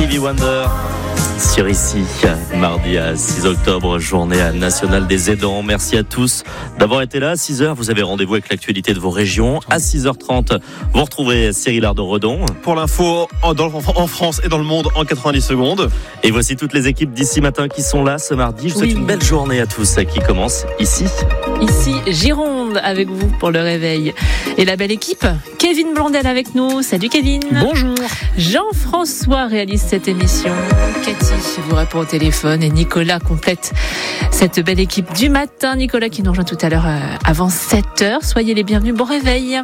Stevie Wonder sur ici, mardi à 6 octobre, journée nationale des aidants. Merci à tous d'avoir été là. À 6h, vous avez rendez-vous avec l'actualité de vos régions. À 6h30, vous retrouvez Cyril Ardon-Redon. Pour l'info en France et dans le monde en 90 secondes. Et voici toutes les équipes d'ici matin qui sont là ce mardi. Je vous souhaite une belle journée à tous qui commence ici. Ici, Gironde avec vous pour le réveil. Et la belle équipe, Kevin Blondel avec nous. Salut Kevin. Bonjour. Jean-François réalise cette émission. Cathy vous répond au téléphone et Nicolas complète cette belle équipe du matin. Nicolas qui nous rejoint tout à l'heure avant 7h. Soyez les bienvenus. Bon réveil.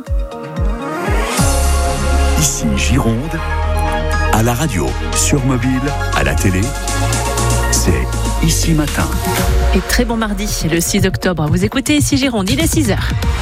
Ici Gironde, à la radio, sur mobile, à la télé, c'est Ici Matin. Et très bon mardi, le 6 octobre. Vous écoutez Ici Gironde, il est 6h.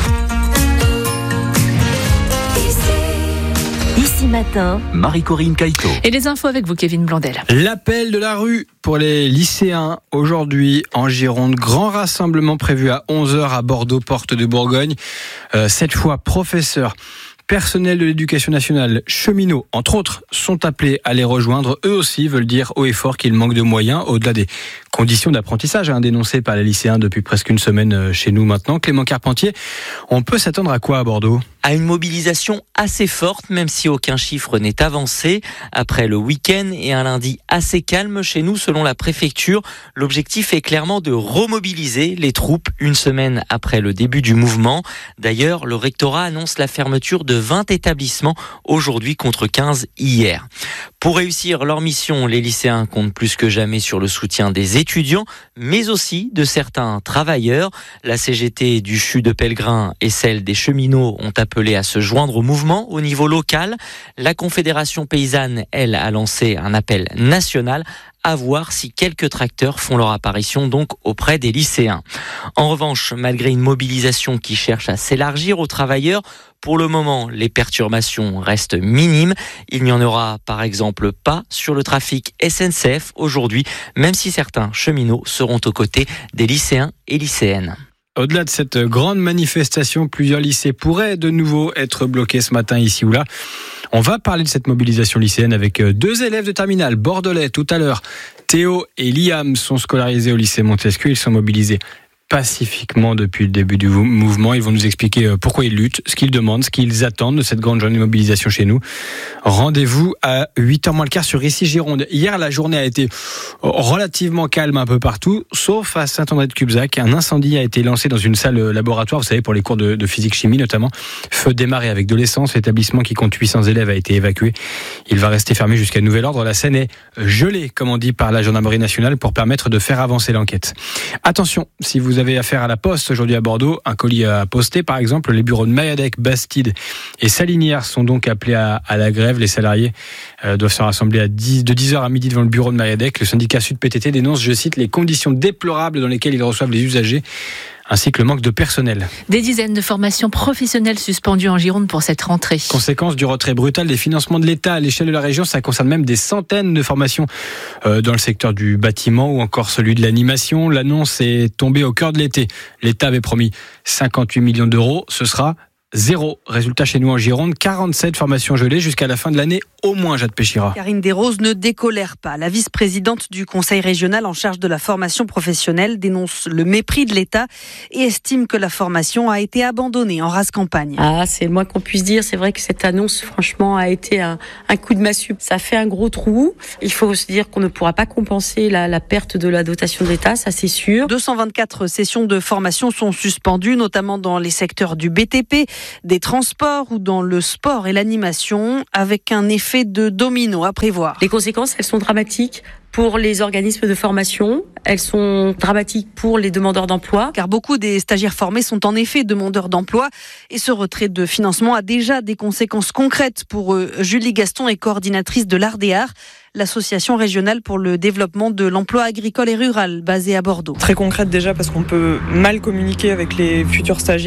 Ici Matin, Marie-Corinne Caïto. Et les infos avec vous, Kevin Blondel. L'appel de la rue pour les lycéens aujourd'hui en Gironde. Grand rassemblement prévu à 11h à Bordeaux, porte de Bourgogne. Cette fois, professeurs, personnels de l'éducation nationale, cheminots, entre autres, sont appelés à les rejoindre. Eux aussi veulent dire haut et fort qu'il manque de moyens, au-delà des conditions d'apprentissage dénoncées par les lycéens depuis presque une semaine chez nous maintenant. Clément Carpentier, on peut s'attendre à quoi à Bordeaux ? À une mobilisation assez forte, même si aucun chiffre n'est avancé. Après le week-end et un lundi assez calme chez nous, selon la préfecture, l'objectif est clairement de remobiliser les troupes une semaine après le début du mouvement. D'ailleurs, le rectorat annonce la fermeture de 20 établissements aujourd'hui contre 15 hier. Pour réussir leur mission, les lycéens comptent plus que jamais sur le soutien des étudiants, mais aussi de certains travailleurs. La CGT du CHU de Pellegrin et celle des cheminots ont appelé à se joindre au mouvement au niveau local. La Confédération paysanne, elle, a lancé un appel national à voir si quelques tracteurs font leur apparition donc auprès des lycéens. En revanche, malgré une mobilisation qui cherche à s'élargir aux travailleurs, pour le moment, les perturbations restent minimes. Il n'y en aura par exemple pas sur le trafic SNCF aujourd'hui, même si certains cheminots seront aux côtés des lycéens et lycéennes. Au-delà de cette grande manifestation, plusieurs lycées pourraient de nouveau être bloqués ce matin ici ou là. On va parler de cette mobilisation lycéenne avec deux élèves de terminale bordelais tout à l'heure. Théo et Liam sont scolarisés au lycée Montesquieu. Ils sont mobilisés pacifiquement depuis le début du mouvement. Ils vont nous expliquer pourquoi ils luttent, ce qu'ils demandent, ce qu'ils attendent de cette grande journée de mobilisation chez nous. Rendez-vous à 8h moins le quart sur Ici Gironde. Hier, la journée a été relativement calme un peu partout, sauf à Saint-André-de-Cubzac. Un incendie a été lancé dans une salle laboratoire, vous savez, pour les cours de physique-chimie notamment. Feu démarré avec de l'essence. L'établissement qui compte 800 élèves a été évacué. Il va rester fermé jusqu'à nouvel ordre. La scène est gelée, comme on dit, par la gendarmerie nationale pour permettre de faire avancer l'enquête. Attention, si vous avez affaire à la poste aujourd'hui à Bordeaux, un colis à poster par exemple, les bureaux de Mayadec, Bastide et Salinière sont donc appelés à la grève. Les salariés doivent se rassembler de 10h à midi devant le bureau de Mayadec. Le syndicat Sud PTT dénonce, je cite, les conditions déplorables dans lesquelles ils reçoivent les usagers, ainsi que le manque de personnel. Des dizaines de formations professionnelles suspendues en Gironde pour cette rentrée. Conséquence du retrait brutal des financements de l'État à l'échelle de la région, ça concerne même des centaines de formations dans le secteur du bâtiment ou encore celui de l'animation. L'annonce est tombée au cœur de l'été. L'État avait promis 58 millions d'euros, ce sera 0. Résultat chez nous en Gironde, 47 formations gelées jusqu'à la fin de l'année, au moins, Jade Péchira. Karine Desroses ne décolère pas. La vice-présidente du conseil régional en charge de la formation professionnelle dénonce le mépris de l'État et estime que la formation a été abandonnée en rase campagne. C'est le moins qu'on puisse dire. C'est vrai que cette annonce, franchement, a été un coup de massue. Ça fait un gros trou. Il faut se dire qu'on ne pourra pas compenser la perte de la dotation de l'État, ça c'est sûr. 224 sessions de formation sont suspendues, notamment dans les secteurs du BTP, des transports ou dans le sport et l'animation, avec un effet de domino à prévoir. Les conséquences, elles sont dramatiques pour les organismes de formation, elles sont dramatiques pour les demandeurs d'emploi. Car beaucoup des stagiaires formés sont en effet demandeurs d'emploi et ce retrait de financement a déjà des conséquences concrètes pour eux. Julie Gaston est coordinatrice de l'ARDEAR, l'association régionale pour le développement de l'emploi agricole et rural basée à Bordeaux. Très concrète déjà parce qu'on peut mal communiquer avec les futurs stagiaires.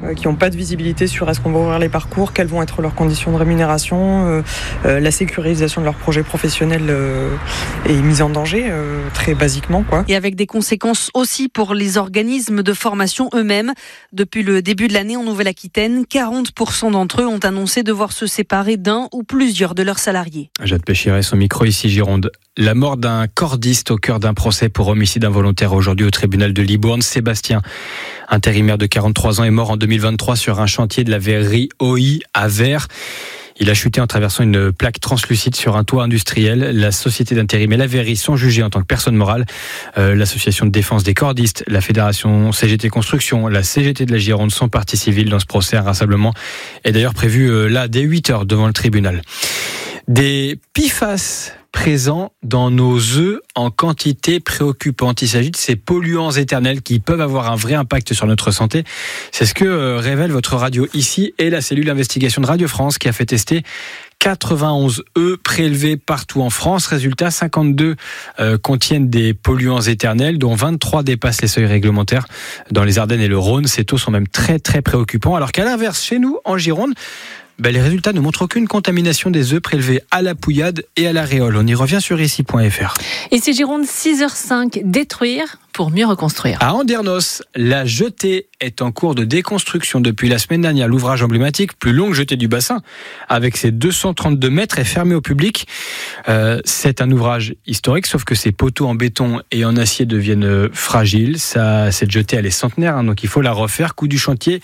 qui n'ont pas de visibilité sur est-ce qu'on va ouvrir les parcours, quelles vont être leurs conditions de rémunération, la sécurisation de leur projet professionnel est mise en danger, très basiquement, quoi. Et avec des conséquences aussi pour les organismes de formation eux-mêmes. Depuis le début de l'année en Nouvelle-Aquitaine, 40% d'entre eux ont annoncé devoir se séparer d'un ou plusieurs de leurs salariés. Jade Péchiré, son micro ici Gironde. La mort d'un cordiste au cœur d'un procès pour homicide involontaire aujourd'hui au tribunal de Libourne. Sébastien, intérimaire de 43 ans, est mort en 2023 sur un chantier de la verrerie OI à Vers. Il a chuté en traversant une plaque translucide sur un toit industriel. La société d'intérim et la verrerie sont jugées en tant que personne morale. L'association de défense des cordistes, la fédération CGT Construction, la CGT de la Gironde sont parties civiles dans ce procès. Un rassemblement est d'ailleurs prévu là dès 8h devant le tribunal. Des PFAS présents dans nos œufs en quantité préoccupante. Il s'agit de ces polluants éternels qui peuvent avoir un vrai impact sur notre santé. C'est ce que révèle votre radio ici et la cellule d'investigation de Radio France qui a fait tester 91 œufs prélevés partout en France. Résultat, 52 contiennent des polluants éternels, dont 23 dépassent les seuils réglementaires. Dans les Ardennes et le Rhône, ces taux sont même très très préoccupants. Alors qu'à l'inverse, chez nous, en Gironde, les résultats ne montrent aucune contamination des œufs prélevés à la pouillade et à l'aréole. On y revient sur ici.fr. Ici Gironde, 6h05, détruire pour mieux reconstruire. À Andernos, la jetée est en cours de déconstruction depuis la semaine dernière. L'ouvrage emblématique, plus longue jetée du bassin, avec ses 232 mètres, est fermé au public. C'est un ouvrage historique, sauf que ces poteaux en béton et en acier deviennent fragiles. Cette jetée, elle est centenaire, donc il faut la refaire. Coût du chantier,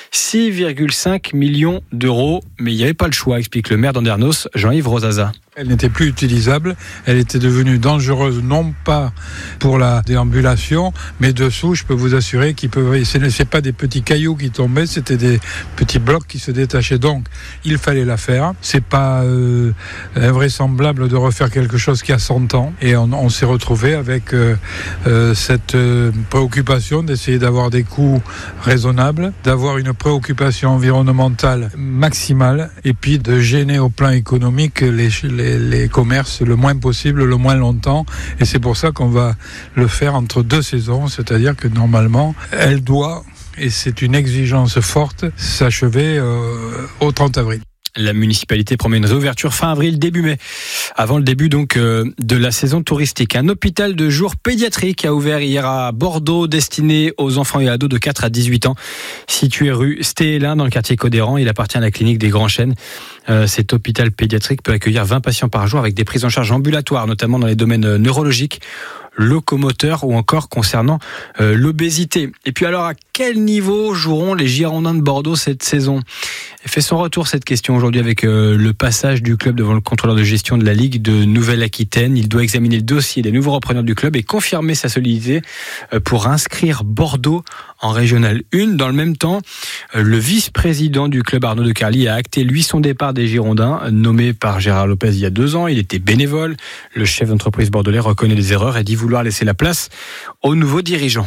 6,5 millions d'euros. Mais il n'y avait pas le choix, explique le maire d'Andernos, Jean-Yves Rosaza. Elle n'était plus utilisable, elle était devenue dangereuse, non pas pour la déambulation, mais dessous, je peux vous assurer ce n'était pas des petits cailloux qui tombaient, c'était des petits blocs qui se détachaient. Donc, il fallait la faire. C'est pas invraisemblable de refaire quelque chose qui a 100 ans. Et on s'est retrouvé avec cette préoccupation d'essayer d'avoir des coûts raisonnables, d'avoir une préoccupation environnementale maximale, et puis de gêner au plan économique les commerces le moins possible, le moins longtemps, et c'est pour ça qu'on va le faire entre 2 saisons, c'est-à-dire que normalement elle doit, et c'est une exigence forte, s'achever au 30 avril. La municipalité promet une réouverture fin avril, début mai, avant le début donc de la saison touristique. Un hôpital de jour pédiatrique a ouvert hier à Bordeaux, destiné aux enfants et ados de 4 à 18 ans, situé rue Stéélin dans le quartier Codéran. Il appartient à la clinique des Grands Chênes. Cet hôpital pédiatrique peut accueillir 20 patients par jour avec des prises en charge ambulatoires, notamment dans les domaines neurologiques, locomoteurs ou encore concernant l'obésité. Et puis alors, à quel niveau joueront les Girondins de Bordeaux cette saison ? Elle fait son retour cette question aujourd'hui avec le passage du club devant le contrôleur de gestion de la Ligue de Nouvelle-Aquitaine. Il doit examiner le dossier des nouveaux repreneurs du club et confirmer sa solidité pour inscrire Bordeaux en Régional 1. Dans le même temps, le vice-président du club, Arnaud de Carly, a acté lui son départ des Girondins, nommé par Gérard Lopez il y a 2 ans. Il était bénévole. Le chef d'entreprise bordelais reconnaît les erreurs et dit vouloir laisser la place aux nouveaux dirigeants.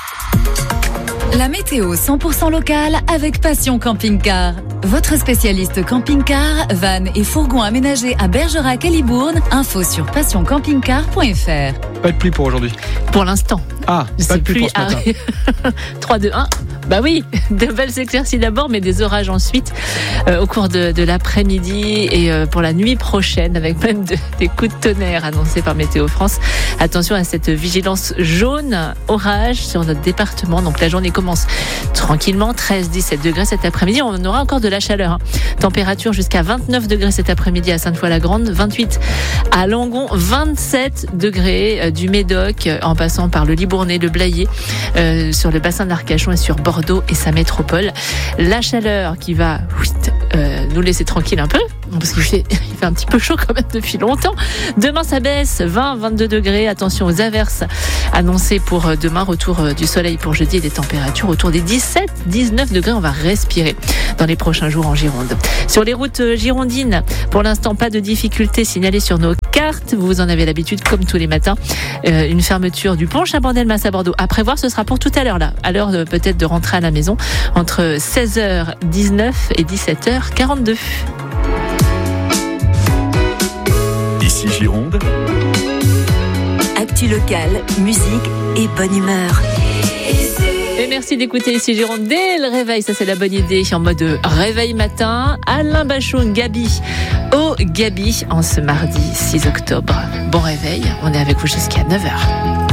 La météo 100% locale avec Passion Camping-Car. Votre spécialiste camping-car, van et fourgon aménagés à Bergerac et Libourne. Info sur passioncampingcar.fr. Pas de pluie pour aujourd'hui. Pour l'instant. Ah, pas de pluie pour ce matin. 3, 2, 1. Bah oui, de belles éclaircies d'abord, mais des orages ensuite au cours de l'après-midi et pour la nuit prochaine, avec même des coups de tonnerre annoncés par Météo France. Attention à cette vigilance jaune, orage sur notre département. Donc la journée commence tranquillement, 13-17 degrés cet après-midi. On aura encore de la chaleur. Température jusqu'à 29 degrés cet après-midi à Sainte-Foy-la-Grande, 28 à Langon, 27 degrés du Médoc en passant par le Libournais, le Blayais, sur le bassin d'Arcachon et sur Bordeaux et sa métropole. La chaleur qui va nous laisser tranquille un peu, parce qu'il fait un petit peu chaud quand même depuis longtemps. Demain ça baisse, 20-22 degrés. Attention aux averses annoncées pour demain. Retour du soleil pour jeudi et des températures autour des 17-19 degrés. On va respirer dans les prochains jours en Gironde. Sur les routes girondines, pour l'instant pas de difficultés signalées sur nos cartes. Vous en avez l'habitude comme tous les matins. Une fermeture du pont Chabandel-Mas à Bordeaux à prévoir, ce sera pour tout à l'heure là, à l'heure peut-être de rentrer à la maison entre 16h19 et 17h42. Ici Gironde. Actu locale, musique et bonne humeur. Et merci d'écouter ici Gironde dès le réveil. Ça, c'est la bonne idée. En mode réveil matin. Alain Bachung, Gabi. Au Gabi, en ce mardi 6 octobre. Bon réveil. On est avec vous jusqu'à 9h.